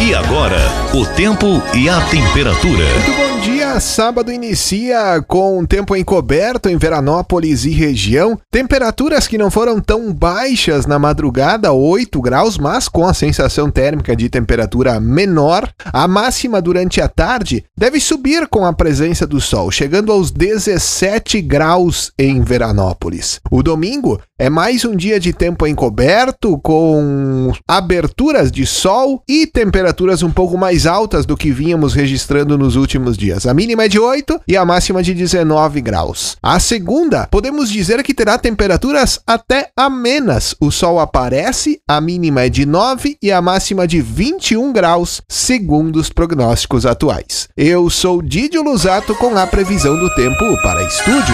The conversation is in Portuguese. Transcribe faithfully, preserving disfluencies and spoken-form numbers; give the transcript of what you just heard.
E agora, o tempo e a temperatura. Muito bom dia, sábado inicia com tempo encoberto em Veranópolis e região. Temperaturas que não foram tão baixas na madrugada, oito graus, mas com a sensação térmica de temperatura menor. A máxima durante a tarde deve subir com a presença do sol, chegando aos dezessete graus em Veranópolis. O domingo é mais um dia de tempo encoberto, com aberturas de sol e temperaturas um pouco mais altas do que vínhamos registrando nos últimos dias. A mínima é de oito e a máxima de dezenove graus. A segunda, podemos dizer que terá temperaturas até amenas. O sol aparece, a mínima é de nove e a máxima de vinte e um graus, segundo os prognósticos atuais. Eu sou Didio Lusato com a previsão do tempo para estúdio.